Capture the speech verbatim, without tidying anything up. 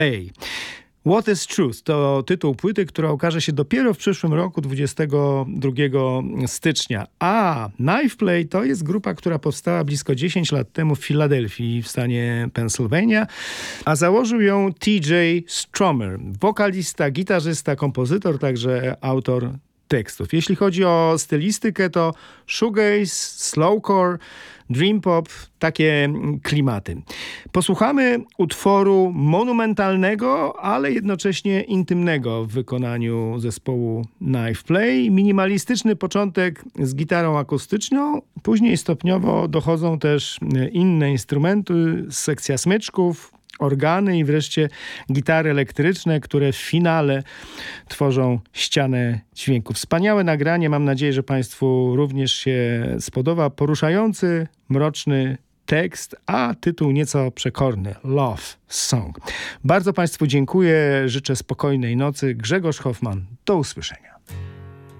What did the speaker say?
Ej. What is Truth to tytuł płyty, która ukaże się dopiero w przyszłym roku, dwudziestego drugiego stycznia. A Knife Play to jest grupa, która powstała blisko dziesięć lat temu w Filadelfii w stanie Pennsylvania, a założył ją T J Stromer, wokalista, gitarzysta, kompozytor, także autor tekstów. Jeśli chodzi o stylistykę, to shoegaze, slowcore, dream pop, takie klimaty. Posłuchamy utworu monumentalnego, ale jednocześnie intymnego w wykonaniu zespołu Knife Play. Minimalistyczny początek z gitarą akustyczną, później stopniowo dochodzą też inne instrumenty, sekcja smyczków, organy i wreszcie gitary elektryczne, które w finale tworzą ścianę dźwięku. Wspaniałe nagranie, mam nadzieję, że Państwu również się spodoba. Poruszający, mroczny tekst, a tytuł nieco przekorny. Love Song. Bardzo Państwu dziękuję, życzę spokojnej nocy. Grzegorz Hoffman, do usłyszenia.